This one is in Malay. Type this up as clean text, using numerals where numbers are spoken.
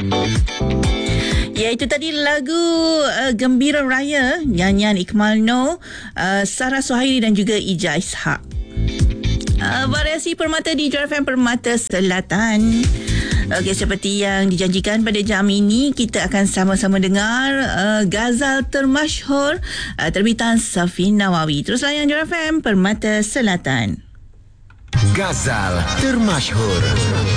Ya, itu tadi lagu Gembira Raya, nyanyian Ikmal Noh, Sarah Suhaili dan juga Ija Ishak. Variasi Permata di Joy FM Permata Selatan. Okey, seperti yang dijanjikan pada jam ini, kita akan sama-sama dengar Ghazal termasyhur terbitan Safi Nawawi. Terus layan Joy FM Permata Selatan. Ghazal termasyhur.